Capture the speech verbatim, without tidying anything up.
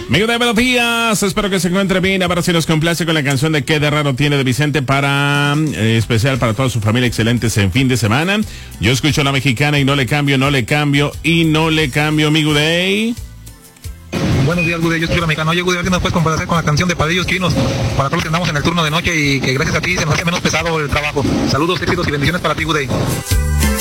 Amigo de buenos días, espero que se encuentre bien. Ahora sí nos complace con la canción de Qué de Raro Tiene de Vicente para, eh, especial para toda su familia, excelentes en fin de semana. Yo escucho a la mexicana y no le cambio, no le cambio y no le cambio, mi Gudey. Buenos días, Gudey, yo escucho a la mexicana. Oye, Gudey, ¿qué nos puedes complacer con la canción de Padrillos Chinos? Para todos los que andamos en el turno de noche y que gracias a ti se nos hace menos pesado el trabajo. Saludos, éxitos y bendiciones para ti, Gudey.